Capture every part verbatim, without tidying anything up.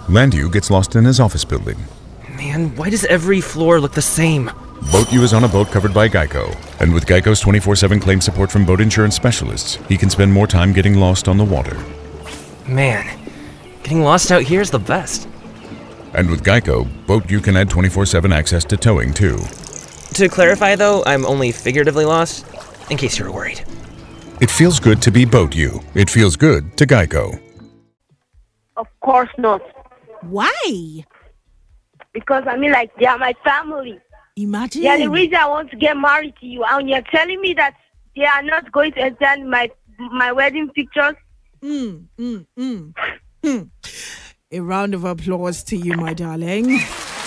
Landu gets lost in his office building. Man, why does every floor look the same? Boat U is on a boat covered by Geico, and with Geico's twenty-four seven claim support from boat insurance specialists, he can spend more time getting lost on the water. Man, getting lost out here is the best. And with Geico, Boat U can add twenty-four seven access to towing too. To clarify though, I'm only figuratively lost, in case you were worried. It feels good to be Boat U. It feels good to Geico. Of course not. Why? Because I mean, like, they are my family. Imagine. They are the reason I want to get married to you. And you're telling me that they are not going to attend my my wedding pictures? Mm, mm, mm. mm. A round of applause to you, my darling.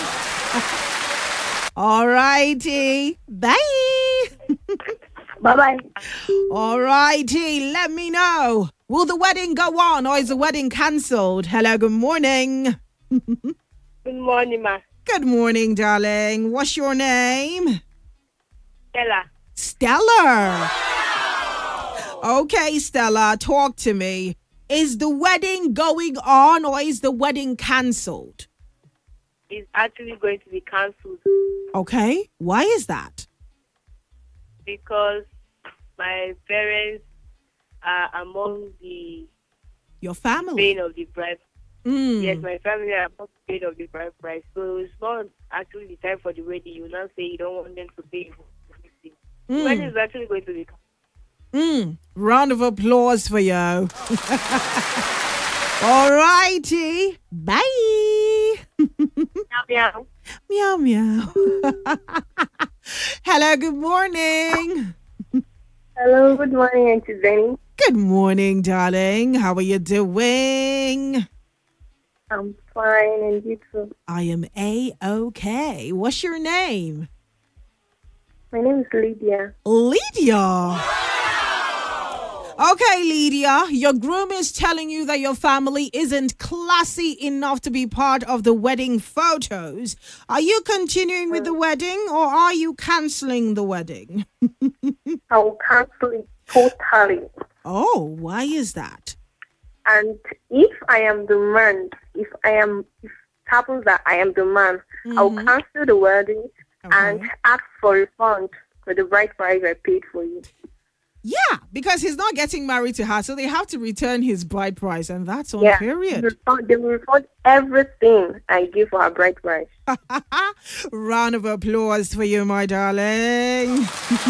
All righty. Bye. Bye-bye. All righty. Let me know. Will the wedding go on or is the wedding cancelled? Hello, good morning. Good morning, ma. Good morning, darling. What's your name? Stella. Stella. Okay, Stella, talk to me. Is the wedding going on or is the wedding cancelled? It's actually going to be cancelled. Okay. Why is that? Because my parents are among the Your family. paying of the bride. Mm. Yes, my family are among the paying of the bride price. So it's not actually the time for the wedding. You now say you don't want them to pay for everything. The Mm. wedding is actually going to be cancelled. Mm. Round of applause for you. All righty. Bye. Meow, Meow, meow. meow. Hello, good morning. Hello, good morning, Auntie Benny. Good morning, darling. How are you doing? I'm fine, and you too. I am A-okay. What's your name? My name is Lydia. Lydia. Okay, Lydia, your groom is telling you that your family isn't classy enough to be part of the wedding photos. Are you continuing with the wedding or are you cancelling the wedding? I will cancel it totally. Oh, why is that? And if I am the man, if I am, if it happens that I am the man, Mm-hmm. I will cancel the wedding and Okay. ask for refund for the bride price I paid for you. Yeah, because he's not getting married to her, so they have to return his bride price, and that's on Yeah, period. refund, they will refund everything I give for her bride price. Round of applause for you, my darling.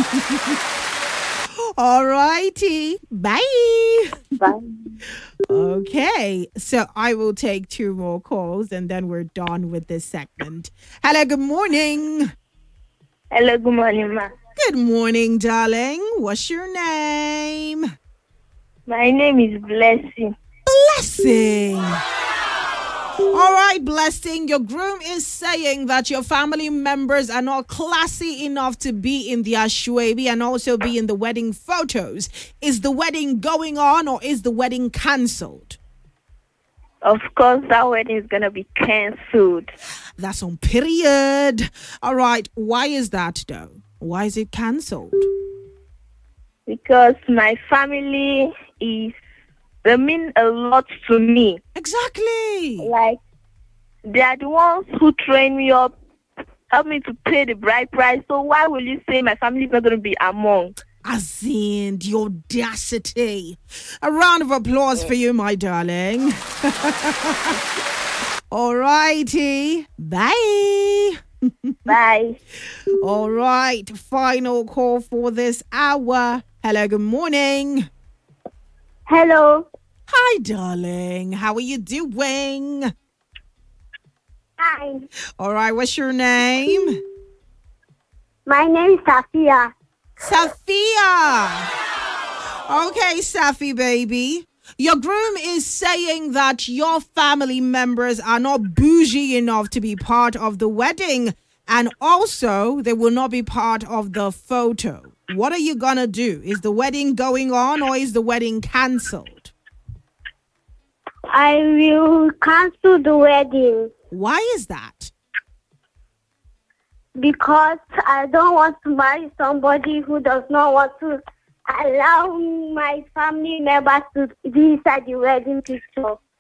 All righty. Bye. Bye. Okay, so I will take two more calls and then we're done with this segment. Hello, good morning. Hello, good morning, ma. Good morning, darling. What's your name? My name is Blessing. Blessing. All right, Blessing, your groom is saying that your family members are not classy enough to be in the ashwabi and also be in the wedding photos. Is the wedding going on or is the wedding cancelled? Of course, that wedding is going to be cancelled. That's on period. All right, why is that though? Why is it cancelled? Because my family is, they mean a lot to me. Exactly. Like, they are the ones who train me up, help me to pay the bride price. So why will you say my family is not going to be among? As in the audacity. A round of applause for you, my darling. All righty. Bye. Bye. All right. Final call for this hour. Hello, good morning. Hello. Hi, darling. How are you doing? Hi. All right. What's your name? My name is Safia. Safia. Okay, Safi, baby. Your groom is saying that your family members are not bougie enough to be part of the wedding. And also, they will not be part of the photo. What are you going to do? Is the wedding going on or is the wedding cancelled? I will cancel the wedding Why is that? because I don't want to marry somebody who does not want to allow my family members to be inside the wedding picture.